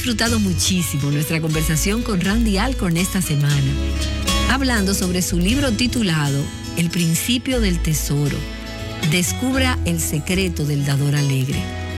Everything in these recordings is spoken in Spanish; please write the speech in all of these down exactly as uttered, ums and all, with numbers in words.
disfrutado muchísimo nuestra conversación con Randy Alcorn esta semana, hablando sobre su libro titulado El principio del tesoro. Descubra el secreto del dador alegre.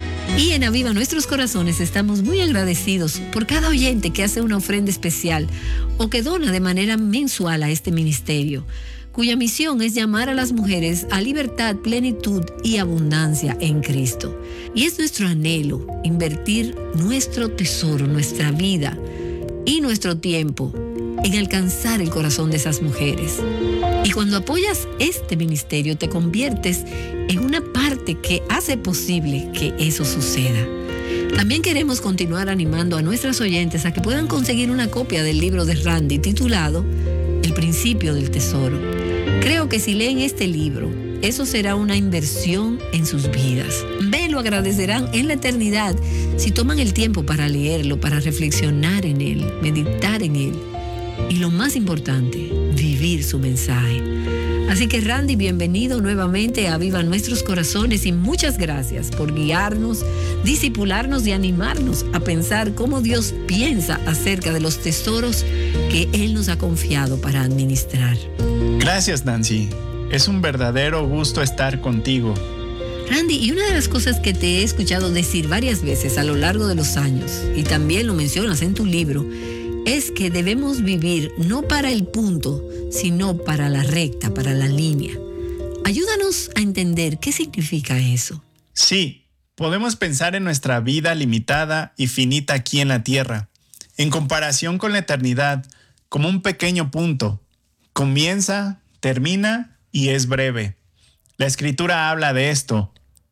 Y en Aviva Nuestros Corazones estamos muy agradecidos por cada oyente que hace una ofrenda especial o que dona de manera mensual a este ministerio, cuya misión es llamar a las mujeres a libertad, plenitud y abundancia en Cristo. Y es nuestro anhelo invertir nuestro tesoro, nuestra vida y nuestro tiempo en alcanzar el corazón de esas mujeres. Y cuando apoyas este ministerio, te conviertes en una parte que hace posible que eso suceda. También queremos continuar animando a nuestras oyentes a que puedan conseguir una copia del libro de Randy titulado El principio del tesoro. Creo que si leen este libro, eso será una inversión en sus vidas. Me lo agradecerán en la eternidad si toman el tiempo para leerlo, para reflexionar en él, meditar en él. Y lo más importante, vivir su mensaje. Así que Randy, bienvenido nuevamente a Aviva Nuestros Corazones y muchas gracias por guiarnos, disipularnos y animarnos a pensar cómo Dios piensa acerca de los tesoros que Él nos ha confiado para administrar. Gracias, Nancy. Es un verdadero gusto estar contigo. Randy, y una de las cosas que te he escuchado decir varias veces a lo largo de los años, y también lo mencionas en tu libro, es que debemos vivir no para el punto, sino para la recta, para la línea. Ayúdanos a entender qué significa eso. Sí, podemos pensar en nuestra vida limitada y finita aquí en la tierra, en comparación con la eternidad, como un pequeño punto. Comienza, termina y es breve. La Escritura habla de esto.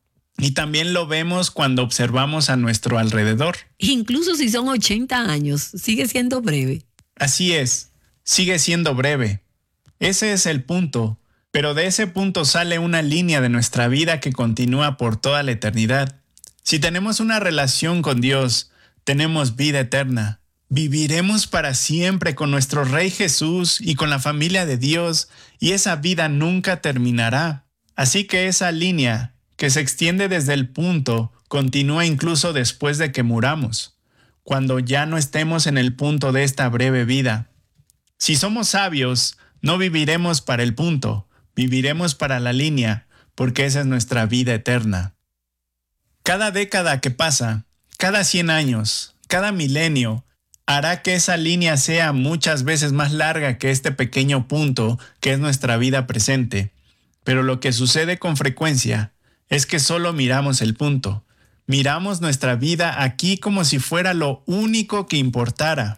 Y también lo vemos cuando observamos a nuestro alrededor. Incluso si son ochenta años, sigue siendo breve. Así es, sigue siendo breve. Ese es el punto, pero de ese punto sale una línea de nuestra vida que continúa por toda la eternidad. Si tenemos una relación con Dios, tenemos vida eterna. Viviremos para siempre con nuestro Rey Jesús y con la familia de Dios, y esa vida nunca terminará. Así que esa línea que se extiende desde el punto, continúa incluso después de que muramos, cuando ya no estemos en el punto de esta breve vida. Si somos sabios, no viviremos para el punto, viviremos para la línea, porque esa es nuestra vida eterna. Cada década que pasa, cada cien años, cada milenio, hará que esa línea sea muchas veces más larga que este pequeño punto que es nuestra vida presente. Pero lo que sucede con frecuencia es que solo miramos el punto. Miramos nuestra vida aquí como si fuera lo único que importara.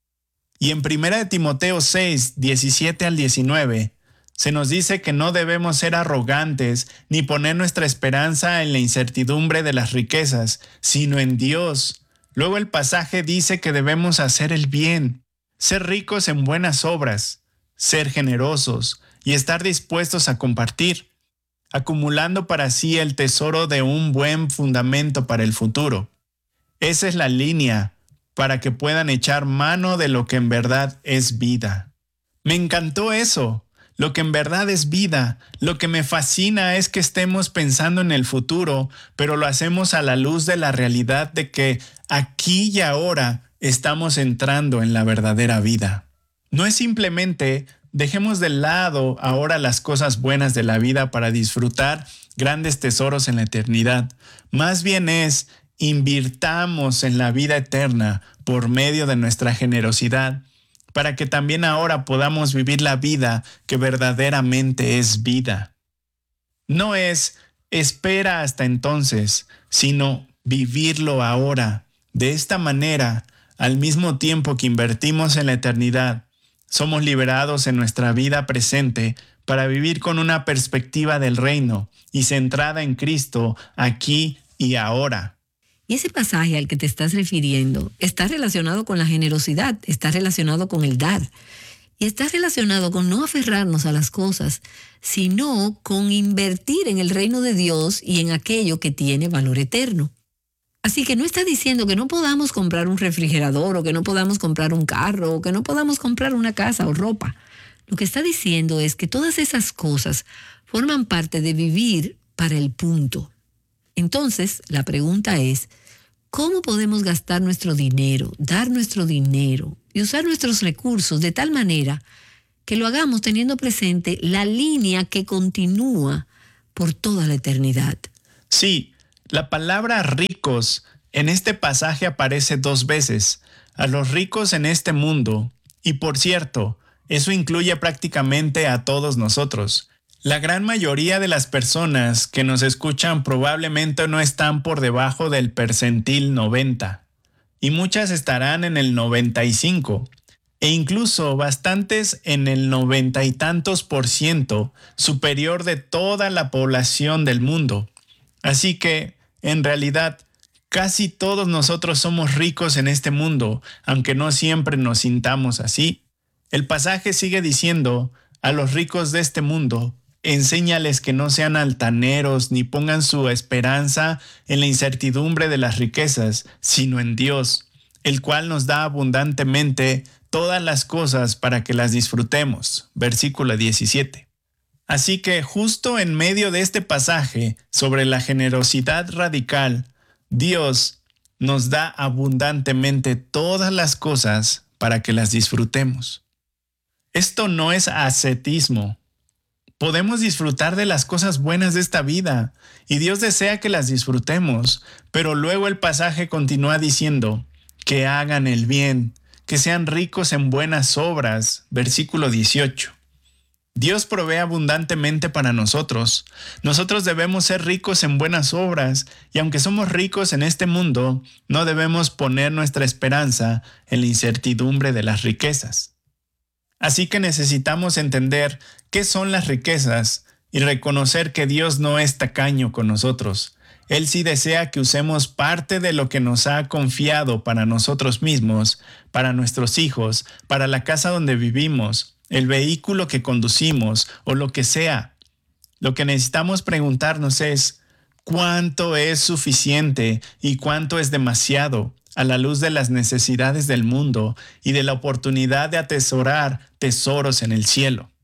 Y en primera de Timoteo seis, diecisiete al diecinueve, se nos dice que no debemos ser arrogantes ni poner nuestra esperanza en la incertidumbre de las riquezas, sino en Dios. Luego el pasaje dice que debemos hacer el bien, ser ricos en buenas obras, ser generosos y estar dispuestos a compartir, acumulando para sí el tesoro de un buen fundamento para el futuro. Esa es la línea para que puedan echar mano de lo que en verdad es vida. Me encantó eso, lo que en verdad es vida. Lo que me fascina es que estemos pensando en el futuro, pero lo hacemos a la luz de la realidad de que aquí y ahora estamos entrando en la verdadera vida. No es simplemente dejemos de lado ahora las cosas buenas de la vida para disfrutar grandes tesoros en la eternidad. Más bien es, invirtamos en la vida eterna por medio de nuestra generosidad, para que también ahora podamos vivir la vida que verdaderamente es vida. No es espera hasta entonces, sino vivirlo ahora. De esta manera, al mismo tiempo que invertimos en la eternidad, somos liberados en nuestra vida presente para vivir con una perspectiva del reino y centrada en Cristo aquí y ahora. Y ese pasaje al que te estás refiriendo está relacionado con la generosidad, está relacionado con el dar. Y está relacionado con no aferrarnos a las cosas, sino con invertir en el reino de Dios y en aquello que tiene valor eterno. Así que no está diciendo que no podamos comprar un refrigerador o que no podamos comprar un carro o que no podamos comprar una casa o ropa. Lo que está diciendo es que todas esas cosas forman parte de vivir para el punto. Entonces, la pregunta es, ¿Cómo podemos gastar nuestro dinero, dar nuestro dinero y usar nuestros recursos de tal manera que lo hagamos teniendo presente la línea que continúa por toda la eternidad? Sí, la palabra ricos en este pasaje aparece dos veces, a los ricos en este mundo, y por cierto, eso incluye prácticamente a todos nosotros. La gran mayoría de las personas que nos escuchan probablemente no están por debajo del percentil noventa, y muchas estarán en el noventa y cinco, e incluso bastantes en el noventa y tantos por ciento superior de toda la población del mundo. Así que, en realidad, casi todos nosotros somos ricos en este mundo, aunque no siempre nos sintamos así. El pasaje sigue diciendo, a los ricos de este mundo, enséñales que no sean altaneros ni pongan su esperanza en la incertidumbre de las riquezas, sino en Dios, el cual nos da abundantemente todas las cosas para que las disfrutemos. Versículo diecisiete. Así que justo en medio de este pasaje sobre la generosidad radical, Dios nos da abundantemente todas las cosas para que las disfrutemos. Esto no es ascetismo. Podemos disfrutar de las cosas buenas de esta vida y Dios desea que las disfrutemos, pero luego el pasaje continúa diciendo que hagan el bien, que sean ricos en buenas obras. Versículo dieciocho. Dios provee abundantemente para nosotros. Nosotros debemos ser ricos en buenas obras y aunque somos ricos en este mundo, no debemos poner nuestra esperanza en la incertidumbre de las riquezas. Así que necesitamos entender qué son las riquezas y reconocer que Dios no es tacaño con nosotros. Él sí desea que usemos parte de lo que nos ha confiado para nosotros mismos, para nuestros hijos, para la casa donde vivimos, el vehículo que conducimos o lo que sea. Lo que necesitamos preguntarnos es, ¿cuánto es suficiente y cuánto es demasiado a la luz de las necesidades del mundo y de la oportunidad de atesorar tesoros en el cielo?